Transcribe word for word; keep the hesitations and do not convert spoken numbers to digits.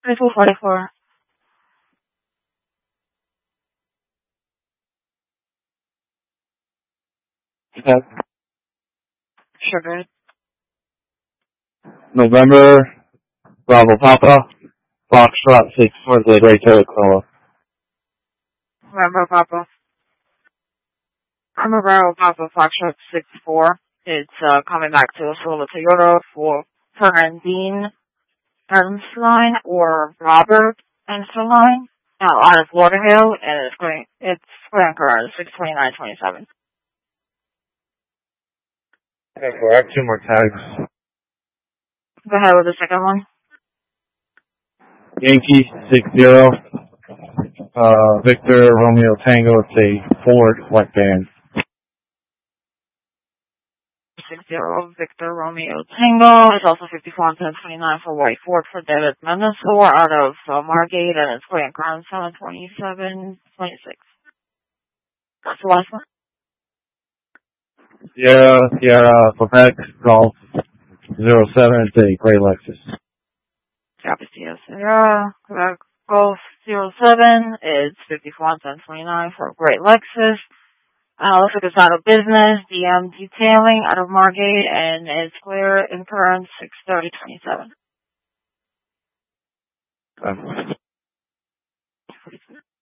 twenty-two forty-four. Okay. Sugar. November, Bravo Papa, Foxtrot six four, the Great Terricola. Remember Papa. I'm a Bravo Papa Foxtrot six four. It's uh, coming back to us with a Toyota for Fernandine Ensline or Robert Ensline uh, out of Lauderdale, and it's going, it's going around six twenty-nine twenty-seven. Okay, cool. I have two more tags. Go ahead with the second one. Yankee six zero, uh, Victor Romeo Tango. It's a Ford white van. six zero Victor Romeo Tango. It's also fifty-four ten twenty-nine for white Ford for David Menasor out of uh, Margate, and it's going around seven twenty-seven twenty-six. That's the last one. Sierra, Sierra, Quebec, Golf zero seven. It's a gray Lexus. Copy Sierra, Quebec Golf zero seven. It's fifty-four ten twenty-nine for a great Lexus. Uh, looks like it's out of business. D M Detailing out of Margate, and it's clear in current six thirty twenty-seven. Um,